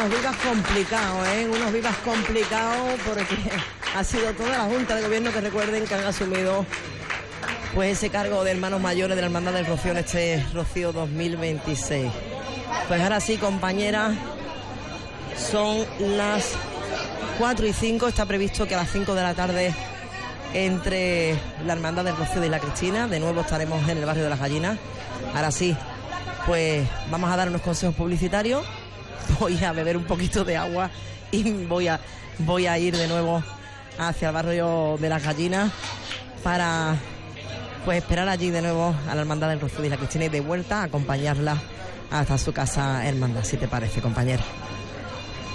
unos vivas complicados, unos vivas complicados, porque ha sido toda la Junta de Gobierno, que recuerden que han asumido pues ese cargo de hermanos mayores de la Hermandad del Rocío en este Rocío 2026. Pues ahora sí, compañeras, son las 4:05, está previsto que a las 5 de la tarde entre la Hermandad del Rocío y la Cristina. De nuevo estaremos en el barrio de las Gallinas. Ahora sí, pues vamos a dar unos consejos publicitarios. Voy a beber un poquito de agua y voy a ir de nuevo hacia el barrio de las Gallinas para pues esperar allí de nuevo a la Hermandad del Rocío y la Cristina y de vuelta a acompañarla hasta su casa hermandad, si te parece, compañero.